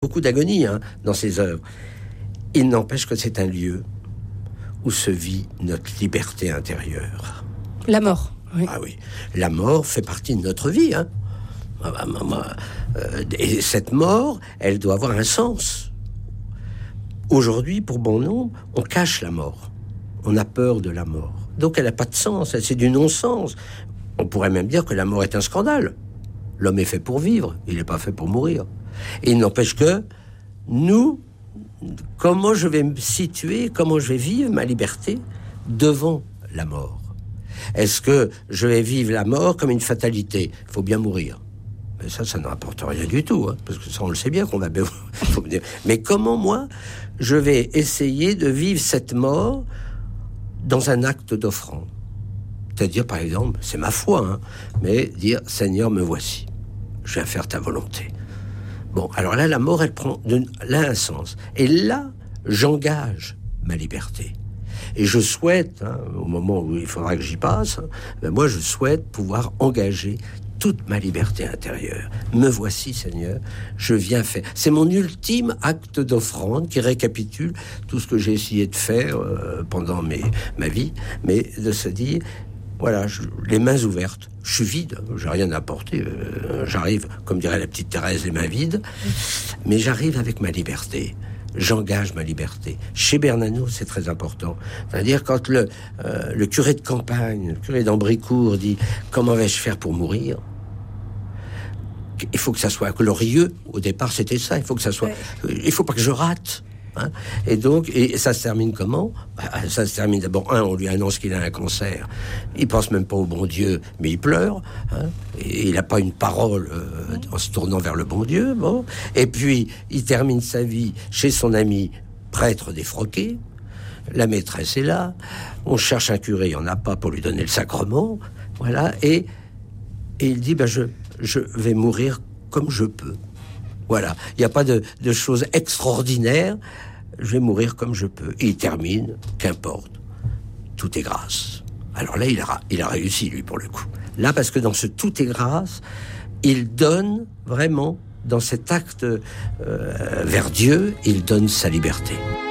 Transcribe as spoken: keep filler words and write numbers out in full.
beaucoup d'agonie hein, dans ses œuvres. Il n'empêche que c'est un lieu où se vit notre liberté intérieure. La mort. Oui. Ah oui, la mort fait partie de notre vie. Hein. Et cette mort, elle doit avoir un sens. Aujourd'hui, pour bon nombre, on cache la mort. On a peur de la mort. Donc elle n'a pas de sens, c'est du non-sens. On pourrait même dire que la mort est un scandale. L'homme est fait pour vivre, il n'est pas fait pour mourir. Et il n'empêche que nous, comment je vais me situer, comment je vais vivre ma liberté devant la mort? Est-ce que je vais vivre la mort comme une fatalité? Il faut bien mourir. Mais ça, ça ne rapporte rien du tout, hein, parce que ça, on le sait bien qu'on va... Mais comment, moi, je vais essayer de vivre cette mort dans un acte d'offrande? C'est-à-dire, par exemple, c'est ma foi, hein, mais dire, Seigneur, me voici. Je viens faire ta volonté. Bon, alors là, la mort, elle prend de, là un sens. Et là, j'engage ma liberté. Et je souhaite, hein, au moment où il faudra que j'y passe, hein, ben moi, je souhaite pouvoir engager toute ma liberté intérieure. Me voici, Seigneur, je viens faire. C'est mon ultime acte d'offrande qui récapitule tout ce que j'ai essayé de faire euh, pendant mes, ma vie, mais de se dire, voilà, je, les mains ouvertes. Je suis vide, j'ai rien à apporter. Euh, j'arrive, comme dirait la petite Thérèse, les mains vides, mais j'arrive avec ma liberté. J'engage ma liberté. Chez Bernanos, c'est très important. C'est-à-dire quand le, euh, le curé de campagne, le curé d'Ambricourt dit « Comment vais-je faire pour mourir ?» Il faut que ça soit glorieux. Au départ, c'était ça. Il faut que ça soit... Ouais. Il faut pas que je rate. Hein. Et donc, et ça se termine comment? Bah, ça se termine d'abord, un, on lui annonce qu'il a un cancer. Il pense même pas au bon Dieu, mais il pleure. Hein. Et il n'a pas une parole euh, en se tournant vers le bon Dieu. Bon. Et puis, il termine sa vie chez son ami prêtre défroqué. La maîtresse est là. On cherche un curé, il n'y en a pas pour lui donner le sacrement. Voilà. Et, et il dit, bah, je, je vais mourir comme je peux. Voilà, il n'y a pas de, de choses extraordinaires. Je vais mourir comme je peux. Et il termine, qu'importe, tout est grâce. Alors là, il a, il a réussi, lui, pour le coup. Là, parce que dans ce tout est grâce, il donne vraiment, dans cet acte euh, vers Dieu, il donne sa liberté.